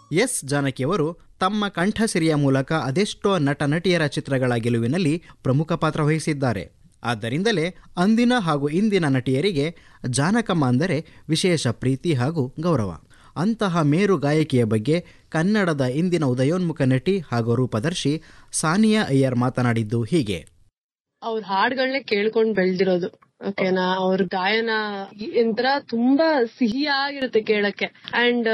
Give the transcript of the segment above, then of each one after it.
S ಜಾನಕಿಯವರು ತಮ್ಮ ಕಂಠಸಿರಿಯ ಮೂಲಕ ಅದೆಷ್ಟೋ ನಟ ನಟಿಯರ ಚಿತ್ರಗಳ ಗೆಲುವಿನಲ್ಲಿ ಪ್ರಮುಖ ಪಾತ್ರ ವಹಿಸಿದ್ದಾರೆ. ಆದ್ದರಿಂದಲೇ ಅಂದಿನ ಹಾಗೂ ಇಂದಿನ ನಟಿಯರಿಗೆ ಜಾನಕಮ್ಮ ಅಂದರೆ ವಿಶೇಷ ಪ್ರೀತಿ ಹಾಗೂ ಗೌರವ. ಅಂತಹ ಮೇರು ಗಾಯಕಿಯ ಬಗ್ಗೆ ಕನ್ನಡದ ಇಂದಿನ ಉದಯೋನ್ಮುಖ ನಟಿ ಹಾಗೂ ರೂಪದರ್ಶಿ ಸಾನಿಯಾ ಅಯ್ಯರ್ ಮಾತನಾಡಿದ್ದು ಹೀಗೆ. ಅವ್ರ ಹಾಡುಗಳನ್ನೇ ಕೇಳ್ಕೊಂಡ್ ಬೆಳ್ದಿರೋದು. ಓಕೆನಾ, ಅವ್ರ ಗಾಯನ ಒಂಥರ ತುಂಬಾ ಸಿಹಿಯಾಗಿರುತ್ತೆ ಕೇಳಕ್ಕೆ. ಅಂಡ್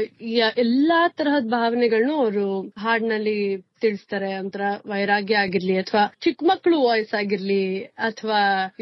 ಎಲ್ಲಾ ತರಹದ ಭಾವನೆಗಳನ್ನು ಅವರು ಹಾಡಿನಲ್ಲಿ ತಿಳಿಸ್ತಾರೆ. ಒಂಥರ ವೈರಾಗ್ಯ ಆಗಿರ್ಲಿ, ಅಥವಾ ಚಿಕ್ಕ ಮಕ್ಳು ವಾಯ್ಸ್ ಆಗಿರ್ಲಿ, ಅಥವಾ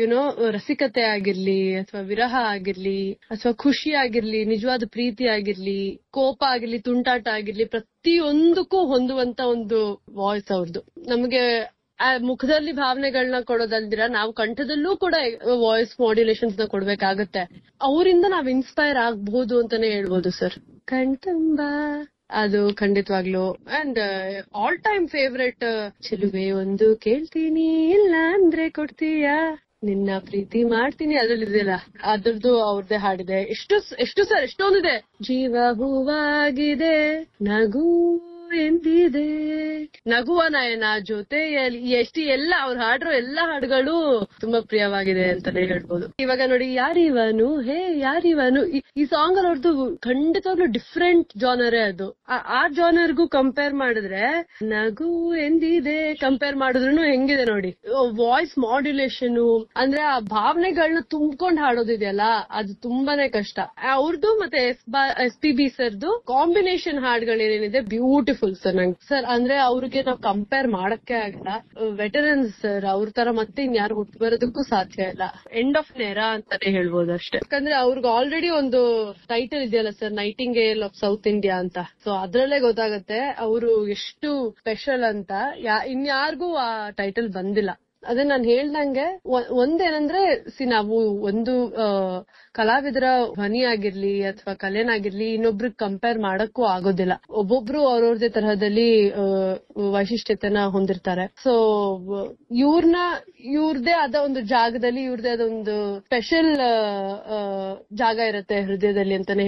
ರಸಿಕತೆ ಆಗಿರ್ಲಿ, ಅಥವಾ ವಿರಹ ಆಗಿರ್ಲಿ, ಅಥವಾ ಖುಷಿ ಆಗಿರ್ಲಿ, ನಿಜವಾದ ಪ್ರೀತಿ ಆಗಿರ್ಲಿ, ಕೋಪ ಆಗಿರ್ಲಿ, ತುಂಟಾಟ ಆಗಿರ್ಲಿ, ಪ್ರತಿಯೊಂದಕ್ಕೂ ಹೊಂದುವಂತ ಒಂದು ವಾಯ್ಸ್ ಅವ್ರದ್ದು. ನಮಗೆ ಮುಖದಲ್ಲಿ ಭಾವನೆಗಳನ್ನ ಕೊಡೋದಲ್ದಿರ ನಾವು ಕಂಠದಲ್ಲೂ ಕೂಡ ವಾಯ್ಸ್ ಮಾಡ್ಯುಲೇಷನ್ಸ್ ನ ಕೊಡ್ಬೇಕಾಗತ್ತೆ. ಅವರಿಂದ ನಾವ್ ಇನ್ಸ್ಪೈರ್ ಆಗ್ಬಹುದು ಅಂತಾನೆ ಹೇಳ್ಬೋದು ಸರ್. ಕಣ್ತುಂಬಾ ಅದು ಖಂಡಿತವಾಗ್ಲು. ಅಂಡ್ ಆಲ್ ಟೈಮ್ ಫೇವ್ರೆಟ್ ಚೆಲುವೆ ಒಂದು ಕೇಳ್ತೀನಿ ಇಲ್ಲ ಅಂದ್ರೆ ಕೊಡ್ತೀಯಾ, ನಿನ್ನ ಪ್ರೀತಿ ಮಾಡ್ತೀನಿ, ಅದ್ರಲ್ಲಿದೆಯಲ್ಲ ಅದ್ರದ್ದು ಅವ್ರದ್ದೇ ಹಾಡಿದೆ. ಎಷ್ಟು ಸರ್ ಎಷ್ಟೊಂದಿದೆ. ಜೀವ ಹೂವಾಗಿದೆ ನಗು ಎಂದಿದೆ, ನಗುವ ನಯನ ಜೊತೆಯಲ್ಲಿ ಎಲ್ಲ ಅವ್ರು ಹಾಡಿರೋ ಎಲ್ಲಾ ಹಾಡುಗಳು ತುಂಬಾ ಪ್ರಿಯವಾಗಿದೆ ಅಂತಾನೆ ಹೇಳ್ಬೋದು. ಇವಾಗ ನೋಡಿ, ಯಾರಿವನು ಹೇ ಯಾರಿವನು, ಈ ಸಾಂಗ್ ಅವ್ರದ್ದು ಖಂಡಿತವಾಗ್ಲೂ ಡಿಫ್ರೆಂಟ್ ಜಾನರೇ ಅದು. ಆ ಜಾನರ್ಗೂ ಕಂಪೇರ್ ಮಾಡಿದ್ರೆ ನಗು ಎಂದಿದೆ ಕಂಪೇರ್ ಮಾಡಿದ್ರು ಹೆಂಗಿದೆ ನೋಡಿ. ವಾಯ್ಸ್ ಮಾಡ್ಯುಲೇಷನ್ ಅಂದ್ರೆ ಆ ಭಾವನೆಗಳನ್ನ ತುಂಬ್ಕೊಂಡ್ ಹಾಡೋದಿದೆಯಲ್ಲ, ಅದು ತುಂಬಾನೇ ಕಷ್ಟ. ಅವ್ರದ್ದು ಮತ್ತೆ SPB ಸರ್ದು ಕಾಂಬಿನೇಷನ್ ಹಾಡುಗಳೇನಿದೆ ಬ್ಯೂಟಿಫುಲ್ ಸರ್. ನಂಗೆ ಸರ್ ಅಂದ್ರೆ ಅವ್ರಿಗೆ ನಾವು ಕಂಪೇರ್ ಮಾಡಕ್ಕೆ ಆಗಲ್ಲ. ವೆಟರನ್ಸ್ ಸರ್, ಅವ್ರ ತರ ಮತ್ತೆ ಇನ್ಯಾರು ಹುಟ್ಟು ಬರೋದಕ್ಕೂ ಸಾಧ್ಯ ಇಲ್ಲ. ಎಂಡ್ ಆಫ್ ನೆರಾ ಅಂತಾನೆ ಹೇಳ್ಬೋದು ಅಷ್ಟೇ. ಯಾಕಂದ್ರೆ ಅವ್ರಿಗೆ ಆಲ್ರೆಡಿ ಒಂದು ಟೈಟಲ್ ಇದೆಯಲ್ಲ sir, Nightingale of south India ಅಂತ. ಸೊ ಅದ್ರಲ್ಲೇ ಗೊತ್ತಾಗತ್ತೆ ಅವರು ಎಷ್ಟು ಸ್ಪೆಷಲ್ ಅಂತ. ಇನ್ಯಾರಿಗೂ ಆ ಟೈಟಲ್ ಬಂದಿಲ್ಲ. ಅದೇ ನಾನು ಹೇಳ್ದಂಗೆ ಒಂದೇನಂದ್ರೆ ನಾವು ಒಂದು ಕಲಾವಿದರ ಧ್ವನಿ ಆಗಿರ್ಲಿ ಅಥವಾ ಕಲೆನಾಗಿರ್ಲಿ ಇನ್ನೊಬ್ರಿಗೆ ಕಂಪೇರ್ ಮಾಡಕ್ಕೂ ಆಗೋದಿಲ್ಲ. ಒಬ್ಬೊಬ್ರು ಅವ್ರವ್ರದೇ ತರಹದಲ್ಲಿ ವೈಶಿಷ್ಟ್ಯತೆನ ಹೊಂದಿರ್ತಾರೆ. ಸೊ ಇವ್ರದೇ ಆದ ಒಂದು ಜಾಗದಲ್ಲಿ ಇವ್ರದೇ ಆದ ಒಂದು ಸ್ಪೆಷಲ್ ಜಾಗ ಇರುತ್ತೆ ಹೃದಯದಲ್ಲಿ ಅಂತಾನೆ